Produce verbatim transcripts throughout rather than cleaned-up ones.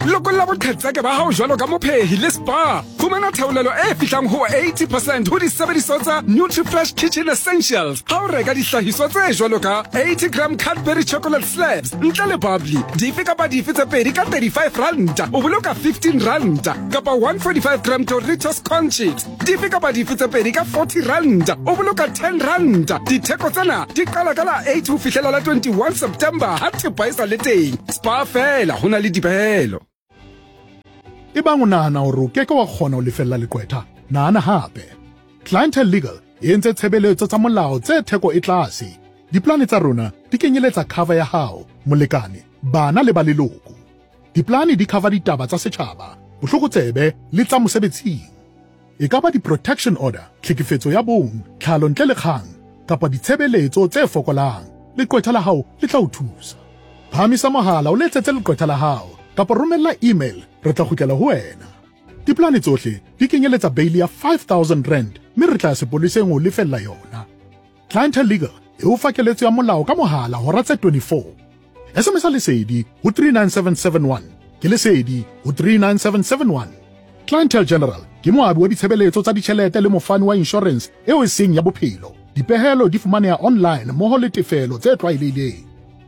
lokolla boqhetseke ba hao jwalo ka mophehi le spa. Fumana theolelo e fihlang ho eighty percent ho disebediswa tsa NutriFresh Kitchen Essentials. Ha o reka dihlahiswa tse jwalo ka eighty gram Cadbury chocolate slabs ntle le bubbly, dife kapa dife tse pedi ka thirty-five rand, o boloka fifteen rand, kapa one forty-five gram Doritos corn chips, dife kapa dife tse pedi ka forty rand, o boloka ten rand. Ditheko tsena di qala ka la eight ho fihlela la twenty-one September ha thepa e sa le teng. Spa fela hona le dibehelo. Ebang o nahana hore o keke wa kgona ho lefella leqwetha, nahana hape. Clientele Legal e entse tshebeletso tsa molao tse theko e tlase. Diplane tsa rona di kenyeletsa cover ya hao, molekane, bana le ba leloko. Diplane di cover ditaba tsa setjhaba, bohlokotsebe le tsa mosebetsing. E ka ba di-protection order, tlhekefetso ya bong, tlhalo ntle le kgang, kapa ditshebeletso tse fokolang. Leqwetha la hao le tla o thusa. Phamisa mohala o letsetse leqwetha la hao, kapa romella email, re tla kgutlela ho wena. Diplane tsohle di kenyeletsa bail ya five thousand rand, mme re tla sepoleseng ho lefella yona. Clientele Legal e o fa keletso ya molao ka mohala hora tse twenty-four. S M S lesedi ho three nine seven seven one, ke lesedi ho three nine seven seven one. Clientele General ke moabi wa ditshebeletso tsa ditjhelete le mofani wa insurance eo e seng ya bophelo. Dipehelo di fumaneha online mmoho le tefelo tse tlwaelehileng.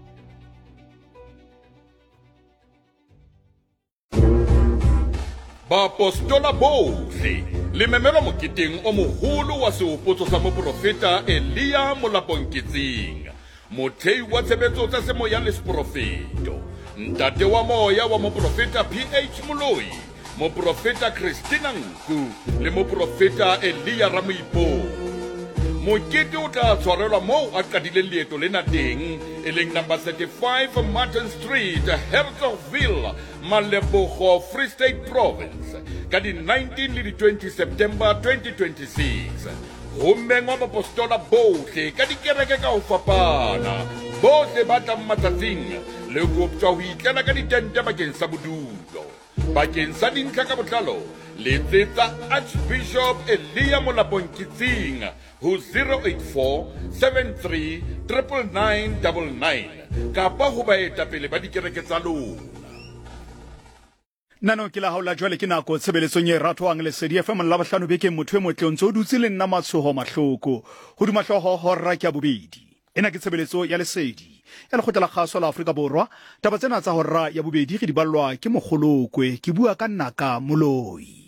Bapostola bohle le memelo moketeng o moholo wa sehopotso sa moprofeta Elia Molaponketseng, mothei wa tshebetso tsa semoya le seprofeto, ntate wa moya wa moprofeta P H Moloi, moprofeta Christina Nku le moprofeta Elia Ramoipo. Mokete o tla tshwarelwa moo a qadileng leeto lena teng, e leng number thirty-five Martin Street, Herzogsville, Malebogo, Free State Province, ka di nineteen le di twenty September twenty twenty-six. Ho mengwa bapostola bohle ka dikereke ka ho fapana, bohle ba tlang matsatsing le go tswa ho itlela ka ditente bakeng sa bodulo. Bakeng sa dintlha ka botlalo, letsetsa Archbishop Elia Molaponketseng ho zero eight four seven three nine nine nine nine kapa ho baetapele ba dikereke tsa lona. Nano ke la haola jwale ke nako tshebeletsong e ratwang Lesedi F M la bohlano bekeng motho e motle o ntse o dutse le nna matshoho mahloko ho duma hloho hora ke ya bobedi. Ena ke tshebeletso ya Lesedi ya lekgotla la kgaso la Afrika Borwa. Taba tsena tsa hora ya bobedi re di ballwa ke Mogolokwe, ke bua ka Naka Moloi.